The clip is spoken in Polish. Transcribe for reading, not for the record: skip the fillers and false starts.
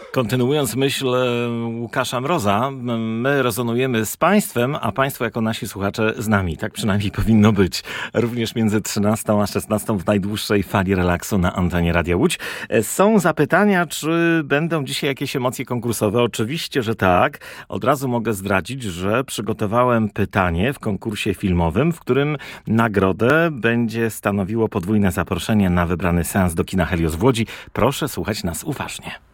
Kontynuując myśl Łukasza Mroza, my rezonujemy z państwem, a państwo jako nasi słuchacze z nami. Tak przynajmniej powinno być. Również między 13 a 16 w najdłuższej fali relaksu na antenie Radia Łódź. Są zapytania, czy będą dzisiaj jakieś emocje konkursowe? Oczywiście, że tak. Od razu mogę zdradzić, że przygotowałem pytanie w konkursie filmowym, w którym nagrodę będzie stanowiło podwójne zaproszenie na wybrany seans do kina Helios w Łodzi. Proszę słuchać nas uważnie.